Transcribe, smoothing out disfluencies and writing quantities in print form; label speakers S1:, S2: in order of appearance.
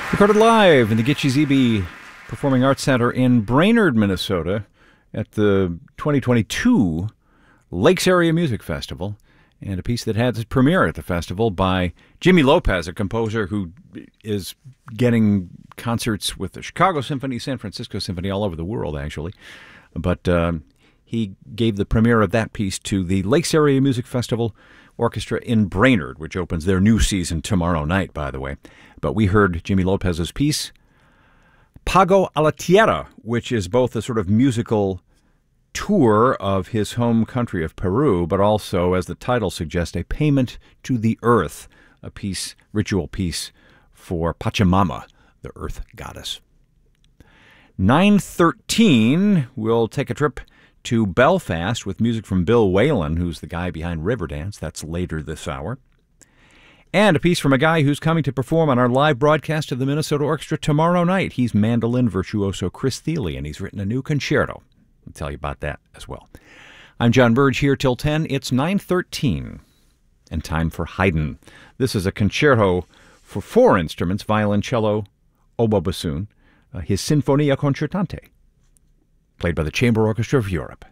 S1: Recorded live in the Gitche Zebe Performing Arts Center in Brainerd, Minnesota at the 2022 Lakes Area Music Festival, and a piece that had its premiere at the festival by Jimmy Lopez, a composer who is getting concerts with the Chicago Symphony, San Francisco Symphony, all over the world, actually. But he gave the premiere of that piece to the Lakes Area Music Festival Orchestra in Brainerd, which opens their new season tomorrow night, by the way. But we heard Jimmy Lopez's piece, Pago a la Tierra, which is both a sort of musical tour of his home country of Peru, but also, as the title suggests, a payment to the earth, a piece, ritual piece for Pachamama, the earth goddess. 9:13, we'll take a trip to Belfast with music from Bill Whalen, who's the guy behind Riverdance. That's later this hour. And a piece from a guy who's coming to perform on our live broadcast of the Minnesota Orchestra tomorrow night. He's mandolin virtuoso Chris Thile, and he's written a new concerto. I'll tell you about that as well. I'm John Burge here till 10. It's 9:13, and time for Haydn. This is a concerto for 4 instruments, violin, cello, oboe, bassoon, his Sinfonia Concertante, played by the Chamber Orchestra of Europe.